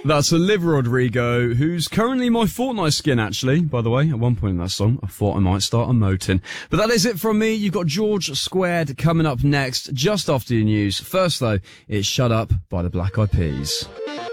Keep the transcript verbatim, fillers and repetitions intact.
That's Olivia Rodrigo, who's currently my Fortnite skin, actually. By the way, at one point in that song, I thought I might start emoting. But that is it from me. You've got George Squared coming up next, just after your news. First, though, it's Shut Up by the Black Eyed Peas.